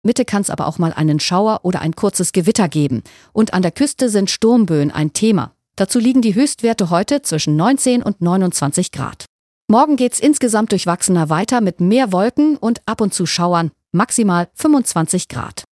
Mitte kann es aber auch mal einen Schauer oder ein kurzes Gewitter geben. Und an der Küste sind Sturmböen ein Thema. Dazu liegen die Höchstwerte heute zwischen 19 und 29 Grad. Morgen geht's insgesamt durchwachsener weiter mit mehr Wolken und ab und zu Schauern, maximal 25 Grad.